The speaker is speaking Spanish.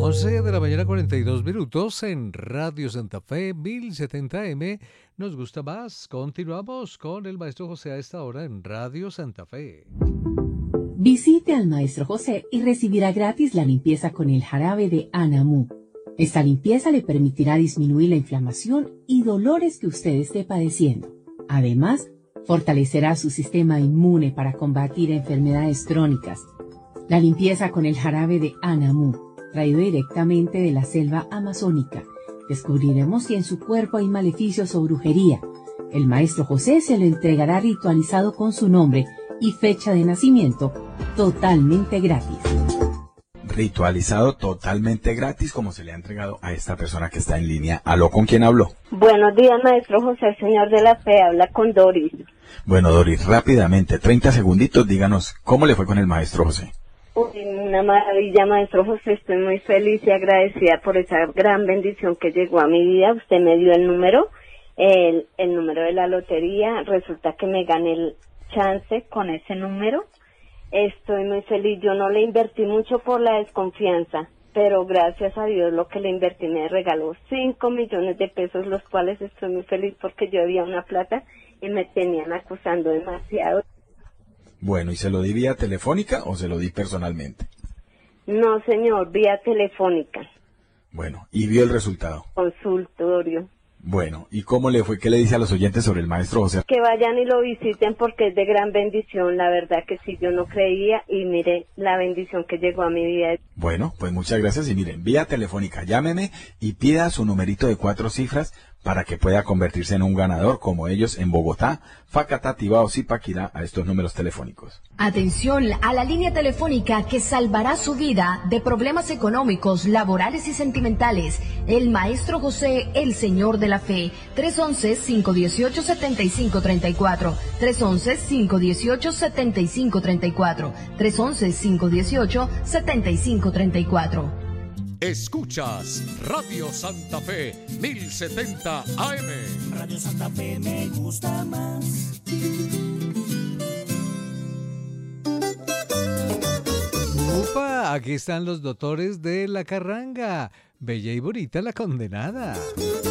11 de la mañana, 42 minutos en Radio Santa Fe, 1070M. Nos gusta más. Continuamos con el Maestro José a esta hora en Radio Santa Fe. Visite al Maestro José y recibirá gratis la limpieza con el jarabe de Anamú. Esta limpieza le permitirá disminuir la inflamación y dolores que usted esté padeciendo. Además, fortalecerá su sistema inmune para combatir enfermedades crónicas. La limpieza con el jarabe de Anamú, traído directamente de la selva amazónica. Descubriremos si en su cuerpo hay maleficios o brujería. El Maestro José se lo entregará ritualizado con su nombre y fecha de nacimiento, totalmente gratis. Ritualizado totalmente gratis, como se le ha entregado a esta persona que está en línea. ¿Aló? ¿Con quién habló? Buenos días, Maestro José, Señor de la Fe, habla con Doris. Bueno, Doris, rápidamente, 30 segunditos, díganos, ¿cómo le fue con el Maestro José? Uy, una maravilla, Maestro José, estoy muy feliz y agradecida por esa gran bendición que llegó a mi vida. Usted me dio el número de la lotería, resulta que me gané el chance con ese número. Estoy muy feliz, yo no le invertí mucho por la desconfianza, pero gracias a Dios lo que le invertí me regaló 5 millones de pesos, los cuales estoy muy feliz porque yo había una plata y me tenían acusando demasiado. Bueno, ¿y se lo di vía telefónica o se lo di personalmente? No, señor, vía telefónica. Bueno, ¿y vio el resultado? Consultorio. Bueno, ¿y cómo le fue? ¿Qué le dice a los oyentes sobre el Maestro José? Que vayan y lo visiten porque es de gran bendición, la verdad que sí, yo no creía y mire la bendición que llegó a mi vida. Bueno, pues muchas gracias y miren, vía telefónica, llámeme y pida su numerito de 4 cifras para que pueda convertirse en un ganador como ellos en Bogotá, Facatá, Tibao, Zipaquirá, a estos números telefónicos. Atención a la línea telefónica que salvará su vida de problemas económicos, laborales y sentimentales. El Maestro José, el Señor de la Fe. 311-518-7534. 311-518-7534. 311-518-7534. Escuchas Radio Santa Fe 1070 AM. Radio Santa Fe me gusta más. ¡Upa! Aquí están los doctores de la carranga. Bella y bonita la condenada.